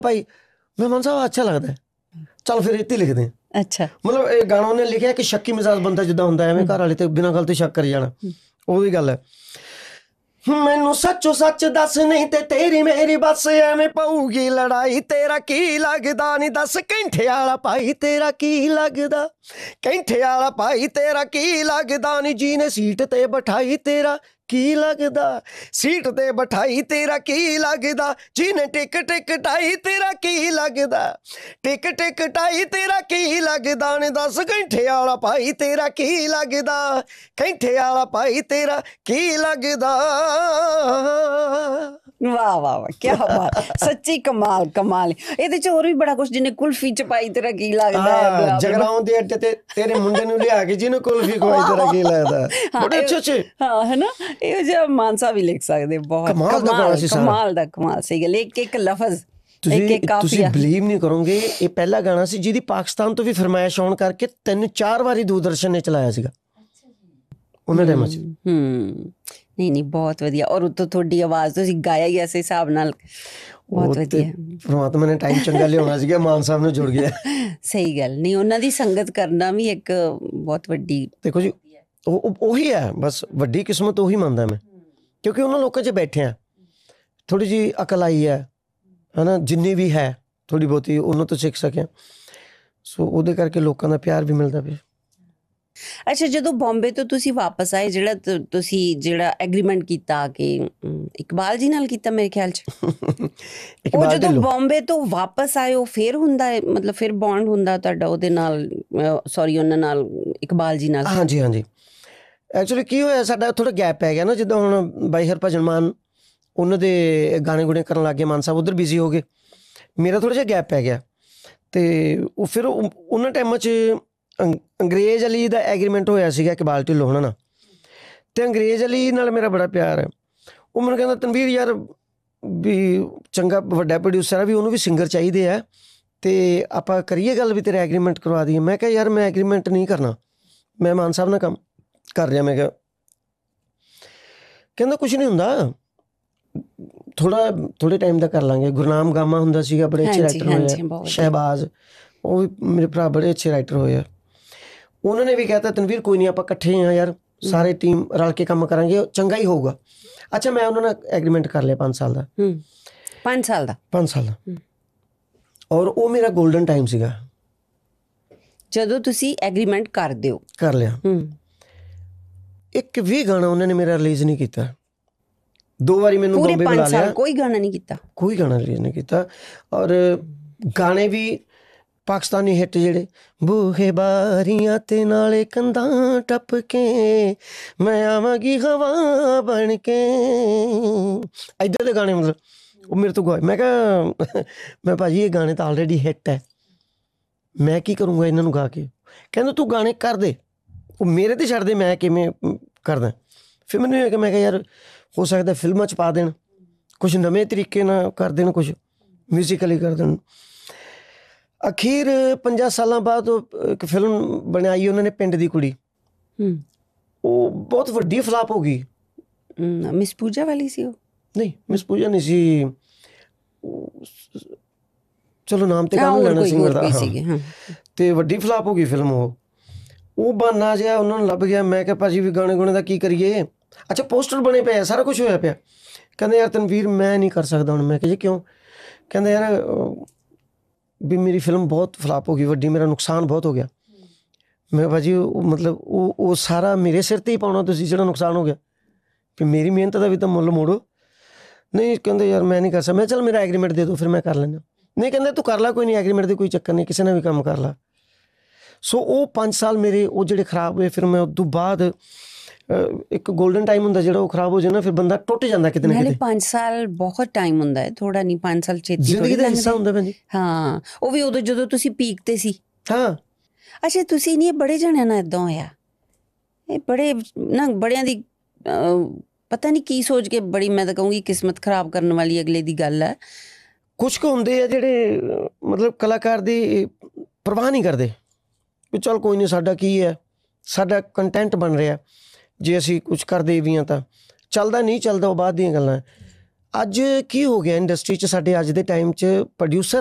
ਭਾਈ ਮਹਿਮਾਨ ਸਾਹਿਬ ਅੱਛਾ ਲੱਗਦਾ, ਚੱਲ ਫਿਰ ਇੱਥੇ ਲਿਖਦੇ ਹਾਂ। ਅੱਛਾ, ਮਤਲਬ ਇਹ ਗਾਣਾ ਉਹਨੇ ਲਿਖਿਆ ਕਿ ਸ਼ੱਕੀ ਮਿਜ਼ਾਜ ਬੰਦਾ ਜਿੱਦਾਂ ਹੁੰਦਾ ਐਵੇਂ ਘਰ ਵਾਲੇ ਤੇ ਬਿਨਾਂ ਗੱਲ ਤੋਂ ਸ਼ੱਕ ਕਰੀ ਜਾਣਾ, ਉਹਦੀ ਗੱਲ ਹੈ। ਮੈਨੂੰ ਸੱਚੋ ਸੱਚ ਦੱਸ ਨਹੀਂ ਤੇ ਤੇਰੀ ਮੇਰੀ ਬਸ ਐਵੇਂ ਪਊਗੀ ਲੜਾਈ, ਤੇਰਾ ਕੀ ਲੱਗਦਾ ਨਹੀਂ ਦੱਸ ਕੈਂਠੇ ਵਾਲਾ ਭਾਈ, ਤੇਰਾ ਕੀ ਲੱਗਦਾ ਕੈਂਠੇ ਵਾਲਾ ਭਾਈ, ਤੇਰਾ ਕੀ ਲੱਗਦਾ ਨਹੀਂ ਜਿਹਨੇ ਸੀਟ ਤੇ ਬਿਠਾਈ, ਤੇਰਾ ਕੀ ਲੱਗਦਾ ਸੀਟ ਤੇ ਬਿਠਾਈ, ਤੇਰਾ ਕੀ ਲੱਗਦਾ ਜਿਹਨੇ ਟਿਕਟ ਕਟਾਈ, ਤੇਰਾ ਕੀ ਲੱਗਦਾ ਟਿਕਟ ਕਟਾਈ, ਤੇਰਾ ਕੀ ਲੱਗਦਾ ਨੇ ਦੱਸ ਕੈਂਠੇ ਵਾਲਾ ਭਾਈ, ਤੇਰਾ ਕੀ ਲੱਗਦਾ ਕੈਂਠੇ ਵਾਲਾ ਭਾਈ, ਤੇਰਾ ਕੀ ਲੱਗਦਾ। ਵਾਹ ਵਾਹ ਵਾਹ, ਕੀ ਬਾਤ, ਸੱਚੀ ਕਮਾਲ ਕਮਾਲ। ਇਹਦੇ ਚ ਹੋਰ ਵੀ ਬੜਾ ਕੁਛ, ਜਿਹਨੇ ਕੁਲਫੀ ਚ ਪਾਈ ਤੇਰਾ ਕੀ ਲੱਗਦਾ ਹੈ, ਜਗਰਾਉਂ ਦੇ ਅੱਡੇ ਤੇ ਤੇਰੇ ਮੁੰਡੇ ਨੂੰ ਲਿਆ ਕੇ ਜਿਹਨੂੰ ਕੁਲਫੀ ਖਵਾਈ ਤੇਰਾ ਕੀ ਲੱਗਦਾ, ਬੜੇ ਅੱਛੇ ਅੱਛੇ। ਹਾਂ ਹੈ ਨਾ, ਇਹੋ ਜਿਹਾ ਮਾਨਸਾ ਵੀ ਲਿਖ ਸਕਦੇ, ਬਹੁਤ ਕਮਾਲ ਦਾ ਗਾਣਾ ਸੀ ਸਾਰਾ। ਕਮਾਲ ਦਾ ਕਮਾਲ ਸੀ ਗੱਲ, ਇੱਕ ਇੱਕ ਲਫ਼ਜ਼ ਤੁਸੀਂ ਬਲੀਵ ਨਹੀਂ ਕਰੋਗੇ, ਇਹ ਪਹਿਲਾ ਗਾਣਾ ਸੀ ਜਿਹਦੀ ਪਾਕਿਸਤਾਨ ਤੋਂ ਵੀ ਫਰਮਾਇਸ਼ ਆਉਣ ਕਰਕੇ 3-4 ਵਾਰੀ ਦੂਰਦਰਸ਼ਨ ਨੇ ਚਲਾਇਆ ਸੀਗਾ ਉਹਨਾਂ ਟਾਈਮਾਂ 'ਚ। ਨਹੀਂ ਨਹੀਂ, ਬਹੁਤ ਵਧੀਆ। ਔਰ ਉੱਤੋਂ ਤੁਹਾਡੀ ਆਵਾਜ਼ ਤੁਸੀਂ ਗਾਇਆ ਹੀ ਐਸੇ ਹਿਸਾਬ ਨਾਲ, ਬਹੁਤ ਵਧੀਆ। ਪਰਮਾਤਮਾ ਨੇ ਟਾਈਮ ਚੰਗਾ ਲਿਆਉਣਾ ਸੀਗਾ, ਮਾਨ ਸਾਹਿਬ ਨੂੰ ਜੁੜ ਗਿਆ। ਸਹੀ ਗੱਲ ਨਹੀਂ, ਉਹਨਾਂ ਦੀ ਸੰਗਤ ਕਰਨਾ ਵੀ ਇੱਕ ਬਹੁਤ ਵੱਡੀ, ਦੇਖੋ ਜੀ ਉਹੀ ਹੈ ਬਸ, ਵੱਡੀ ਕਿਸਮਤ ਉਹੀ ਮੰਨਦਾ ਮੈਂ, ਕਿਉਂਕਿ ਉਹਨਾਂ ਲੋਕਾਂ 'ਚ ਬੈਠੇ ਆ, ਥੋੜ੍ਹੀ ਜਿਹੀ ਅਕਲ ਆਈ ਹੈ ਨਾ, ਜਿੰਨੀ ਵੀ ਹੈ ਥੋੜ੍ਹੀ ਬਹੁਤੀ ਉਹਨਾਂ ਤੋਂ ਸਿੱਖ ਸਕਿਆ, ਸੋ ਉਹਦੇ ਕਰਕੇ ਲੋਕਾਂ ਦਾ ਪਿਆਰ ਵੀ ਮਿਲਦਾ ਪਿਆ। ਅੱਛਾ, ਜਦੋਂ ਬੰਬੇ ਤੋਂ ਤੁਸੀਂ ਵਾਪਸ ਆਏ, ਤੁਸੀਂ ਜਿਹੜਾ ਐਗਰੀਮੈਂਟ ਕੀਤਾ ਕਿ ਇਕਬਾਲ ਜੀ ਨਾਲ ਕੀਤਾ ਮੇਰੇ ਖਿਆਲ 'ਚ, ਉਹ ਜਦੋਂ ਬੰਬੇ ਤੋਂ ਵਾਪਸ ਆਏ ਉਹ ਫਿਰ ਹੁੰਦਾ ਹੈ, ਮਤਲਬ ਫਿਰ ਬੌਂਡ ਹੁੰਦਾ ਤੁਹਾਡਾ ਉਹਦੇ ਨਾਲ, ਸੌਰੀ ਉਹਨਾਂ ਨਾਲ, ਇਕਬਾਲ ਜੀ ਨਾਲ? ਹਾਂਜੀ ਹਾਂਜੀ, ਐਕਚੁਅਲੀ ਕੀ ਹੋਇਆ, ਸਾਡਾ ਥੋੜ੍ਹਾ ਗੈਪ ਪੈ ਗਿਆ ਨਾ, ਜਿੱਦਾਂ ਹੁਣ ਬਾਈ ਹਰਭਜਨ ਮਾਨ ਉਹਨਾਂ ਦੇ ਗਾਣੇ ਗੁਣੇ ਕਰਨ ਲੱਗ ਗਏ, ਮਾਨ ਸਾਹਿਬ ਉੱਧਰ ਬਿਜ਼ੀ ਹੋ ਗਏ, ਮੇਰਾ ਥੋੜ੍ਹਾ ਜਿਹਾ ਗੈਪ ਪੈ ਗਿਆ, ਅਤੇ ਉਹ ਫਿਰ ਉਹਨਾਂ ਟਾਈਮਾਂ 'ਚ ਅੰਗਰੇਜ਼ ਅਲੀ ਦਾ ਐਗਰੀਮੈਂਟ ਹੋਇਆ ਸੀਗਾ ਇਕਬਾਲ ਢਿੱਲੋਂ ਹੋਣਾ ਨਾਲ, ਅਤੇ ਅੰਗਰੇਜ਼ ਅਲੀ ਨਾਲ ਮੇਰਾ ਬੜਾ ਪਿਆਰ ਹੈ। ਉਹ ਮੈਨੂੰ ਕਹਿੰਦਾ ਤਨਵੀਰ ਯਾਰ ਵੀ ਚੰਗਾ ਵੱਡਾ ਪ੍ਰੋਡਿਊਸਰ ਹੈ, ਵੀ ਉਹਨੂੰ ਵੀ ਸਿੰਗਰ ਚਾਹੀਦੇ ਆ, ਅਤੇ ਆਪਾਂ ਕਰੀਏ ਗੱਲ ਵੀ ਤੇਰਾ ਐਗਰੀਮੈਂਟ ਕਰਵਾ ਦਈਏ। ਮੈਂ ਕਿਹਾ ਯਾਰ ਮੈਂ ਐਗਰੀਮੈਂਟ ਨਹੀਂ ਕਰਨਾ, ਮੈਂ ਮਾਨ ਸਾਹਿਬ ਨਾਲ ਕੰਮ ਕਰ ਰਿਹਾ। ਮੈਂ ਕਿਹਾ, ਕਹਿੰਦਾ ਕੁਛ ਨਹੀਂ ਹੁੰਦਾ, ਥੋੜ੍ਹੇ ਟਾਈਮ ਦਾ ਕਰ ਲਾਂਗੇ। ਗੁਰਨਾਮ ਗਾਮਾ ਹੁੰਦਾ ਸੀਗਾ, ਬੜੇ ਅੱਛੇ ਰਾਈਟਰ ਹੋਏ ਆ, ਸ਼ਹਿਬਾਜ਼, ਉਹ ਵੀ ਮੇਰੇ ਭਰਾ ਬੜੇ ਅੱਛੇ ਰਾਈਟਰ ਹੋਏ ਆ, ਉਹਨਾਂ ਨੇ ਵੀ ਕਹਿ ਤਾ ਤਨਵੀਰ ਕੋਈ ਨਹੀਂ ਆਪਾਂ ਇਕੱਠੇ ਹਾਂ ਯਾਰ, ਸਾਰੇ ਟੀਮ ਰਲ ਕੇ ਕੰਮ ਕਰਾਂਗੇ, ਚੰਗਾ ਹੀ ਹੋਊਗਾ। ਅੱਛਾ, ਮੈਂ ਉਹਨਾਂ ਨਾਲ ਐਗਰੀਮੈਂਟ ਕਰ ਲਿਆ 5 ਸਾਲ ਦਾ। 5 ਸਾਲ ਦਾ? 5 ਸਾਲ ਦਾ। ਔਰ ਉਹ ਮੇਰਾ ਗੋਲਡਨ ਟਾਈਮ ਸੀਗਾ ਜਦੋਂ ਤੁਸੀਂ ਐਗਰੀਮੈਂਟ ਕਰ ਲਿਆ। ਇੱਕ ਵੀ ਗਾਣਾ ਉਹਨਾਂ ਨੇ ਮੇਰਾ ਰਿਲੀਜ਼ ਨਹੀਂ ਕੀਤਾ। 2 ਵਾਰੀ ਮੈਨੂੰ ਬੰਬੇ ਬੁਲਾ ਲਿਆ, ਕੋਈ ਗਾਣਾ ਨਹੀਂ ਕੀਤਾ, ਕੋਈ ਗਾਣਾ ਰਿਲੀਜ਼ ਨਹੀਂ ਕੀਤਾ। ਔਰ ਗਾਣੇ ਵੀ ਪਾਕਿਸਤਾਨੀ ਹਿੱਟ ਜਿਹੜੇ, ਬੂਹੇ ਬਾਰੀਆਂ ਤੇ ਨਾਲੇ ਕੰਧਾਂ ਟੱਪ ਕੇ ਮੈਂ ਆਵਾਂਗੀ ਹਵਾ ਬਣ ਕੇ, ਇੱਦਾਂ ਦੇ ਗਾਣੇ ਮਤਲਬ ਉਹ ਮੇਰੇ ਤੋਂ ਗਾਏ। ਮੈਂ ਕਿਹਾ ਮੈਂ ਭਾਜੀ ਇਹ ਗਾਣੇ ਤਾਂ ਆਲਰੇਡੀ ਹਿੱਟ ਹੈ, ਮੈਂ ਕੀ ਕਰੂੰਗਾ ਇਹਨਾਂ ਨੂੰ ਗਾ ਕੇ। ਕਹਿੰਦਾ ਤੂੰ ਗਾਣੇ ਕਰ ਦੇ, ਉਹ ਮੇਰੇ 'ਤੇ ਛੱਡ ਦੇ, ਮੈਂ ਕਿਵੇਂ ਕਰਦਾ। ਫਿਰ ਮੈਨੂੰ ਇਹ ਕਿ ਮੈਂ ਕਿਹਾ ਯਾਰ ਹੋ ਸਕਦਾ ਫਿਲਮਾਂ 'ਚ ਪਾ ਦੇਣ, ਕੁਛ ਨਵੇਂ ਤਰੀਕੇ ਨਾਲ ਕਰ ਦੇਣ, ਕੁਛ ਮਿਊਜ਼ੀਕਲੀ ਕਰ ਦੇਣ। ਅਖੀਰ 5 ਸਾਲਾਂ ਬਾਅਦ ਉਹ ਇੱਕ ਫਿਲਮ ਬਣਾਈ ਉਹਨਾਂ ਨੇ, ਪਿੰਡ ਦੀ ਕੁੜੀ, ਉਹ ਬਹੁਤ ਵੱਡੀ ਫਲਾਪ ਹੋ ਗਈ। ਮਿਸ ਪੂਜਾ ਵਾਲੀ ਸੀ ਉਹ? ਨਹੀਂ, ਮਿਸ ਪੂਜਾ ਨਹੀਂ ਸੀ, ਚਲੋ ਨਾਮ ਤੇ ਕੰਮ ਲੈਣਾ ਸਿੰਗਰ ਦਾ, ਅਤੇ ਵੱਡੀ ਫਲਾਪ ਹੋ ਗਈ ਫਿਲਮ। ਉਹ ਬਹਾਨਾ ਜਿਹਾ ਉਹਨਾਂ ਨੂੰ ਲੱਭ ਗਿਆ। ਮੈਂ ਕਿਹਾ ਭਾਜੀ ਵੀ ਗਾਣੇ ਗੁਣੇ ਦਾ ਕੀ ਕਰੀਏ? ਅੱਛਾ, ਪੋਸਟਰ ਬਣੇ ਪਏ ਆ, ਸਾਰਾ ਕੁਛ ਹੋਇਆ ਪਿਆ। ਕਹਿੰਦੇ ਯਾਰ ਤਨਵੀਰ ਮੈਂ ਨਹੀਂ ਕਰ ਸਕਦਾ ਹੁਣ। ਮੈਂ ਕਿਹਾ ਜੀ ਕਿਉਂ? ਕਹਿੰਦੇ ਯਾਰ ਵੀ ਮੇਰੀ ਫਿਲਮ ਬਹੁਤ ਫਲਾਪ ਹੋ ਗਈ, ਵੱਡੀ, ਮੇਰਾ ਨੁਕਸਾਨ ਬਹੁਤ ਹੋ ਗਿਆ। ਮੈਂ ਭਾਜੀ ਮਤਲਬ ਉਹ ਸਾਰਾ ਮੇਰੇ ਸਿਰ 'ਤੇ ਹੀ ਪਾਉਣਾ ਤੁਸੀਂ, ਜਿਹੜਾ ਨੁਕਸਾਨ ਹੋ ਗਿਆ, ਵੀ ਮੇਰੀ ਮਿਹਨਤ ਦਾ ਵੀ ਤਾਂ ਮੁੱਲ ਮੋੜੋ। ਨਹੀਂ, ਕਹਿੰਦੇ ਯਾਰ ਮੈਂ ਨਹੀਂ ਕਰ ਸਕਦਾ। ਮੈਂ ਚੱਲ ਮੇਰਾ ਐਗਰੀਮੈਂਟ ਦੇ ਦਿਓ, ਫਿਰ ਮੈਂ ਕਰ ਲੈਂਦਾ। ਨਹੀਂ, ਕਹਿੰਦੇ ਤੂੰ ਕਰ ਲਾ, ਕੋਈ ਨਹੀਂ, ਐਗਰੀਮੈਂਟ ਦੀ ਕੋਈ ਚੱਕਰ ਨਹੀਂ, ਕਿਸੇ ਨੇ ਵੀ ਕੰਮ ਕਰ ਲਾ। ਸੋ ਉਹ 5 ਸਾਲ ਮੇਰੇ ਉਹ ਜਿਹੜੇ ਖਰਾਬ ਹੋਏ। ਫਿਰ ਮੈਂ ਉਦੋਂ ਬਾਅਦ ਇੱਕ ਗੋਲਡਨ ਟਾਈਮ ਹੁੰਦਾ ਜਿਹੜਾ ਉਹ ਖਰਾਬ ਹੋ ਜਾਏ ਨਾ, ਫਿਰ ਬੰਦਾ ਟੁੱਟ ਜਾਂਦਾ ਕਿਤੇ ਨਾ ਕਿਤੇ। 5 ਸਾਲ ਬਹੁਤ ਟਾਈਮ ਹੁੰਦਾ ਹੈ, ਥੋੜਾ ਨਹੀਂ। 5 ਸਾਲ ਛੇਤੀ ਜ਼ਿੰਦਗੀ ਦਾ ਹਿੱਸਾ ਹੁੰਦਾ ਭੈਣ ਜੀ। ਹਾਂ, ਉਹ ਵੀ ਉਦੋਂ ਜਦੋਂ ਤੁਸੀਂ ਪੀਕ 'ਤੇ ਸੀ। ਹਾਂ। ਅੱਛਾ, ਤੁਸੀਂ ਨਹੀਂ, ਬੜੇ ਜਣਿਆਂ ਨਾਲ ਇੱਦਾਂ ਹੋਇਆ, ਇਹ ਬੜੇ ਨਾ, ਬੜਿਆਂ ਦੀ ਪਤਾ ਨਹੀਂ ਕੀ ਸੋਚ ਕੇ, ਬੜੀ ਮੈਂ ਤਾਂ ਕਹੂੰਗੀ ਕਿਸਮਤ ਖਰਾਬ ਕਰਨ ਵਾਲੀ ਅਗਲੇ ਦੀ ਗੱਲ ਹੈ। ਕੁਛ ਕੁ ਹੁੰਦੇ ਆ ਜਿਹੜੇ ਮਤਲਬ ਕਲਾਕਾਰ ਦੀ ਪਰਵਾਹ ਨਹੀਂ ਕਰਦੇ ਵੀ ਚੱਲ ਕੋਈ ਨਹੀਂ, ਸਾਡਾ ਕੀ ਹੈ, ਸਾਡਾ ਕੰਟੈਂਟ ਬਣ ਰਿਹਾ, ਜੇ ਅਸੀਂ ਕੁਛ ਕਰਦੇ ਵੀ ਹਾਂ ਤਾਂ ਚੱਲਦਾ, ਨਹੀਂ ਚੱਲਦਾ ਉਹ ਬਾਅਦ ਦੀਆਂ ਗੱਲਾਂ। ਅੱਜ ਕੀ ਹੋ ਗਿਆ ਇੰਡਸਟਰੀ 'ਚ ਸਾਡੇ ਅੱਜ ਦੇ ਟਾਈਮ 'ਚ ਪ੍ਰੋਡਿਊਸਰ